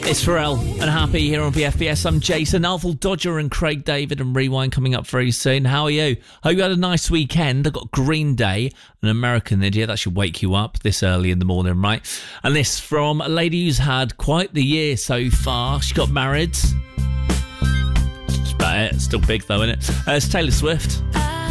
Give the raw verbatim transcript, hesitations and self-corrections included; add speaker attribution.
Speaker 1: It's Pharrell and Happy here on B F B S. I'm Jason, Alval Dodger and Craig David and Rewind coming up very soon. How are you? Hope you had a nice weekend. I've got Green Day, an American idiot. That should wake you up this early in the morning, right? And this from a lady who's had quite the year so far. She got married. That's about it. Still big though, isn't it? Uh, it's Taylor Swift.